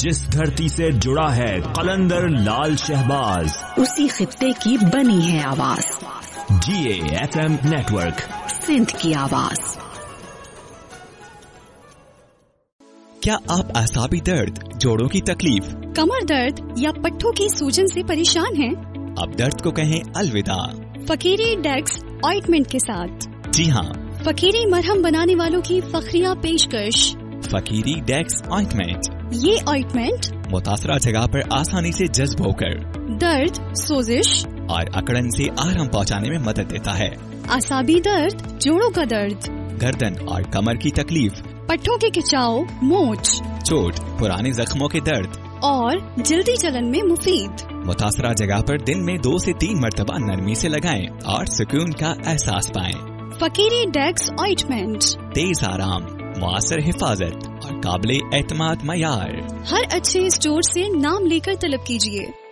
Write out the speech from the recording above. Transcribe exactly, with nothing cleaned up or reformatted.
جس دھرتی سے جڑا ہے قلندر لال شہباز، اسی خطے کی بنی ہے آواز، جی A F M network, Sindh کی آواز۔ کیا آپ اعصابی درد، جوڑوں کی تکلیف، کمر درد یا پٹھوں کی سوجن سے پریشان ہیں؟ اب درد کو کہیں الوداع فقیری ڈیکس آئنٹمنٹ کے ساتھ۔ جی ہاں، فقیری مرہم بنانے والوں کی فخریہ پیشکش فقیری ڈیکس آئنٹمنٹ۔ یہ آئنٹمنٹ متاثرہ جگہ پر آسانی سے جذب ہو کر درد، سوزش اور اکڑن سے آرام پہنچانے میں مدد دیتا ہے۔ اعصابی درد، جوڑوں کا درد، گردن اور کمر کی تکلیف، پٹھوں کے کھچاؤ، موچ، چوٹ، پرانے زخموں کے درد اور جلدی چلن میں مفید۔ متاثرہ جگہ پر دن میں دو سے تین مرتبہ نرمی سے لگائیں اور سکون کا احساس پائیں۔ فقیری ڈیکس آئنٹمنٹ، تیز آرام، مؤثر حفاظت اور قابل اعتماد معیار۔ ہر اچھے اسٹور سے نام لے کر طلب کیجیے۔